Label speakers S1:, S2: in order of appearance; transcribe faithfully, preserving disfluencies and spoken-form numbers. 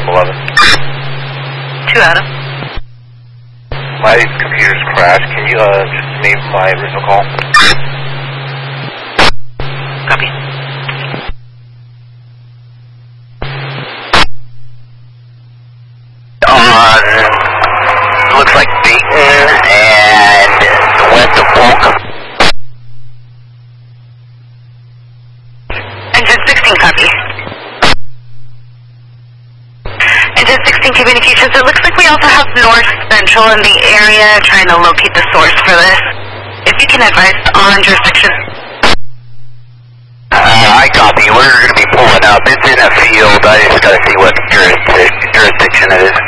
S1: eleven.
S2: Two Adam.
S1: My computer's crashed. Can you uh, just name my original call?
S2: Copy.
S3: On, looks like Dayton and west of Polk.
S2: Engine sixteen, copy. Engine sixteen communications, it looks like we also have North Central in the area trying to locate the source for this. If you can advise on jurisdiction.
S3: Uh, I copy. We're going to be pulling up. It's in a field. I just got to see what jurisdiction, jurisdiction it is.